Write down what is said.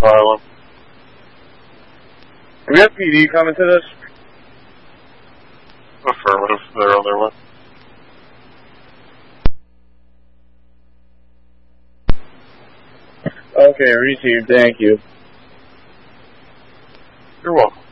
Island. Have you had PD coming to this? Affirmative. They're on their way. Okay, received. Thank you. You're welcome.